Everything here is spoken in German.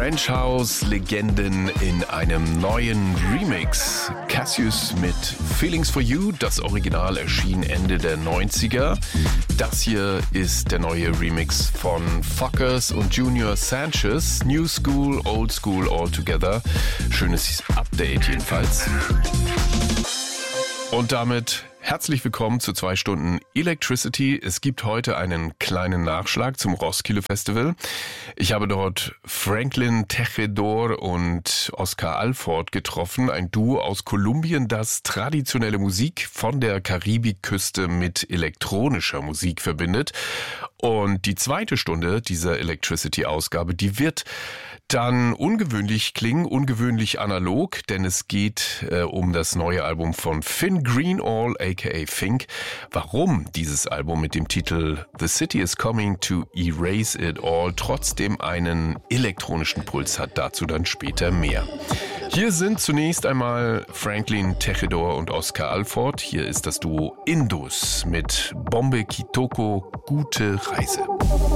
French House Legenden in einem neuen Remix. Cassius mit Feelings for You, das Original erschien Ende der 90er. Das hier ist der neue Remix von Fockers und Junior Sanchez. New School, Old School, all together. Schönes Update jedenfalls. Und damit herzlich willkommen zu 2 Stunden Electricity. Es gibt heute einen kleinen Nachschlag zum Roskilde Festival. Ich habe dort Franklin Tejedor und Oscar Alford getroffen, ein Duo aus Kolumbien, das traditionelle Musik von der Karibikküste mit elektronischer Musik verbindet. Und die zweite Stunde dieser Electricity-Ausgabe, die wird dann ungewöhnlich klingen, ungewöhnlich analog, denn es geht um das neue Album von Finn Greenall, aka Fink. Warum dieses Album mit dem Titel The City is Coming to Erase It All trotzdem einen elektronischen Puls hat, dazu dann später mehr. Hier sind zunächst einmal Franklin Tejedor und Oscar Alford. Hier ist das Duo Indus mit Bombe Kitoko, gute Reise.